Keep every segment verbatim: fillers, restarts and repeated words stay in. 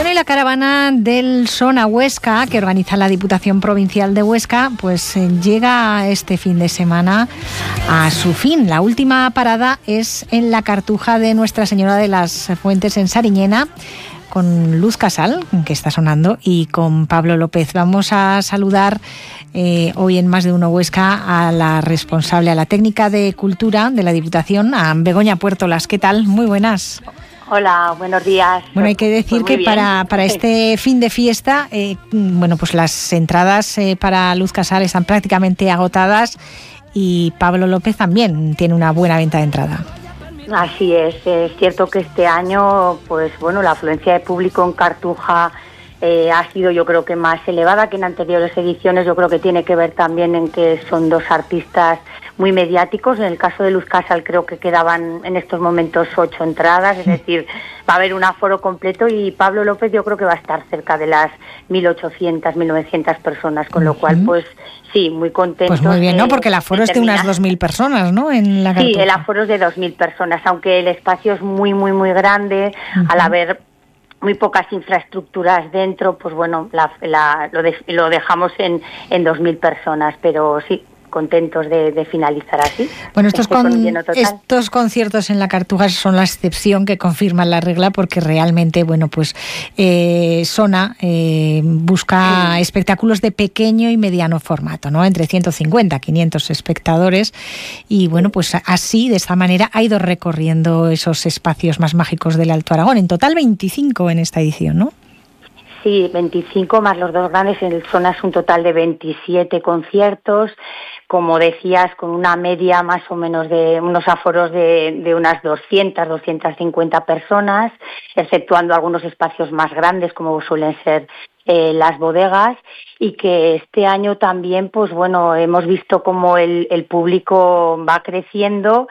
Bueno, y la caravana del Son a Huesca, que organiza la Diputación Provincial de Huesca, pues eh, llega este fin de semana a su fin. La última parada es en la Cartuja de Nuestra Señora de las Fuentes en Sariñena, con Luz Casal, que está sonando, y con Pablo López. Vamos a saludar eh, hoy en Más de Uno Huesca a la responsable, a la técnica de Cultura de la Diputación, a Begoña Puertolas. ¿Qué tal? Muy buenas. Hola, buenos días. Bueno, hay que decir pues que para, para este fin de fiesta, eh, bueno, pues las entradas eh, para Luz Casal están prácticamente agotadas y Pablo López también tiene una buena venta de entrada. Así es, es cierto que este año, pues bueno, la afluencia de público en Cartuja eh, ha sido, yo creo que más elevada que en anteriores ediciones. Yo creo que tiene que ver también en que son dos artistas muy mediáticos. En el caso de Luz Casal creo que quedaban en estos momentos ocho entradas, es decir, va a haber un aforo completo, y Pablo López yo creo que va a estar cerca de las mil ochocientas, mil novecientas personas, con lo cual pues sí, muy contentos. Pues muy bien, ¿no? Porque el aforo es de unas dos mil personas, ¿no? En la Cartuja. Sí, el aforo es de dos mil personas, aunque el espacio es muy, muy, muy grande. Uh-huh. Al haber muy pocas infraestructuras dentro, pues bueno, la, la, lo, de, lo dejamos en, en dos mil personas, pero sí, contentos de, de finalizar así. Bueno, estos, este con, con estos conciertos en la Cartuja son la excepción que confirman la regla, porque realmente, bueno, pues eh, Sona eh, busca sí. espectáculos de pequeño y mediano formato, ¿no? Entre ciento cincuenta, quinientos espectadores, y bueno, pues así, de esta manera, ha ido recorriendo esos espacios más mágicos del Alto Aragón. En total veinticinco en esta edición, ¿no? Sí, veinticinco más los dos grandes. En el Sona es un total de veintisiete conciertos, como decías, con una media más o menos de unos aforos de, de unas doscientas, doscientas cincuenta personas, exceptuando algunos espacios más grandes como suelen ser eh, las bodegas, y que este año también, pues bueno, hemos visto cómo el, el público va creciendo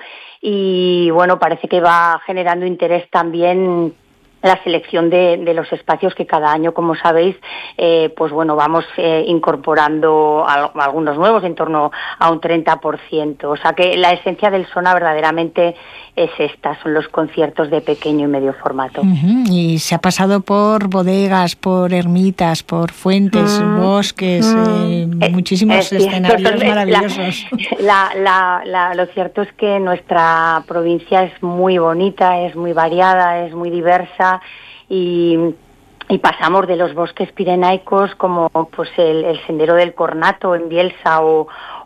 y bueno, parece que va generando interés también la selección de, de los espacios que cada año, como sabéis, eh, pues bueno, vamos eh, incorporando a, a algunos nuevos, en torno a un treinta por ciento. O sea que la esencia del Sona verdaderamente es esta, son los conciertos de pequeño y medio formato. Uh-huh. Y se ha pasado por bodegas, por ermitas, por fuentes, mm. bosques, mm. eh, muchísimos es escenarios cierto, maravillosos. La, la, la, lo cierto es que nuestra provincia es muy bonita, es muy variada, es muy diversa. Y, y pasamos de los bosques pirenaicos como pues el, el Sendero del Cornato en Bielsa o,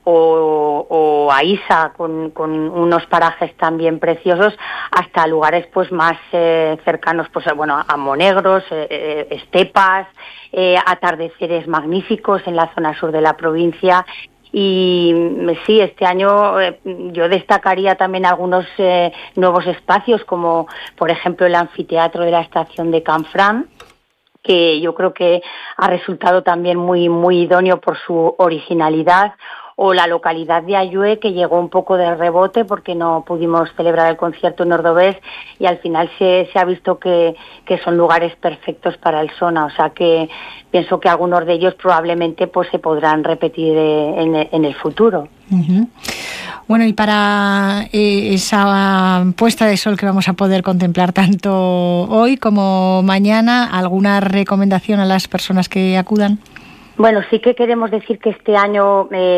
o, o Aísa con, con unos parajes también preciosos, hasta lugares pues más eh, cercanos pues bueno a Monegros, eh, eh, estepas, eh, atardeceres magníficos en la zona sur de la provincia. Y sí, este año eh, yo destacaría también algunos eh, nuevos espacios, como por ejemplo el anfiteatro de la estación de Canfranc, que yo creo que ha resultado también muy, muy idóneo por su originalidad, o la localidad de Ayue, que llegó un poco de rebote porque no pudimos celebrar el concierto en Ordovés, y al final se, se ha visto que, que son lugares perfectos para el Sona. O sea que pienso que algunos de ellos probablemente pues se podrán repetir en, en el futuro. Uh-huh. Bueno, y para eh, esa puesta de sol que vamos a poder contemplar tanto hoy como mañana, ¿alguna recomendación a las personas que acudan? Bueno, sí que queremos decir que este año eh,